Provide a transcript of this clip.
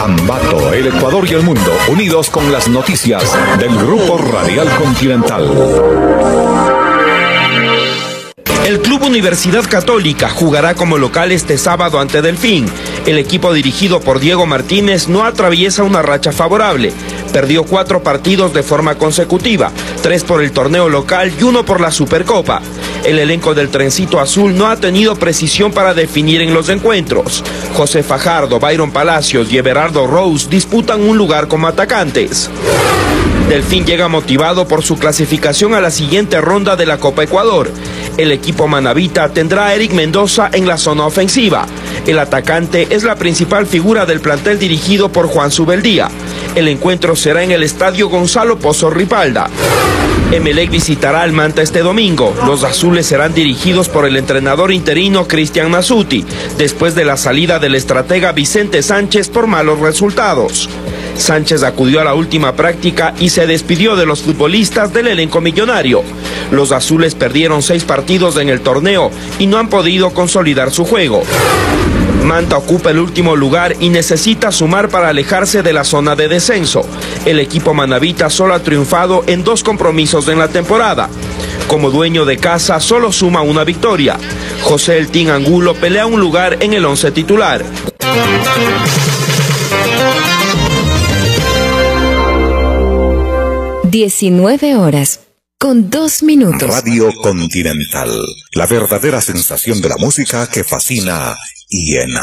Ambato, el Ecuador y el mundo, unidos con las noticias del Grupo Radial Continental. El Club Universidad Católica jugará como local este sábado ante Delfín. El equipo dirigido por Diego Martínez no atraviesa una racha favorable. Perdió 4 partidos de forma consecutiva, 3 por el torneo local y 1 por la Supercopa. El elenco del Trencito Azul no ha tenido precisión para definir en los encuentros. José Fajardo, Byron Palacios y Everardo Rose disputan un lugar como atacantes. Delfín llega motivado por su clasificación a la siguiente ronda de la Copa Ecuador. El equipo manabita tendrá a Eric Mendoza en la zona ofensiva. El atacante es la principal figura del plantel dirigido por Juan Zubeldía. El encuentro será en el estadio Gonzalo Pozo Ripalda. Emelec visitará al Manta este domingo. Los azules serán dirigidos por el entrenador interino Cristian Nasuti, después de la salida del estratega Vicente Sánchez por malos resultados. Sánchez acudió a la última práctica y se despidió de los futbolistas del elenco millonario. Los azules perdieron 6 partidos en el torneo y no han podido consolidar su juego. Manta ocupa el último lugar y necesita sumar para alejarse de la zona de descenso. El equipo manabita solo ha triunfado en 2 compromisos en la temporada. Como dueño de casa solo suma una victoria. José El Tin Angulo pelea un lugar en el 11 titular. 19:02. Radio Continental, la verdadera sensación de la música que fascina y enamora.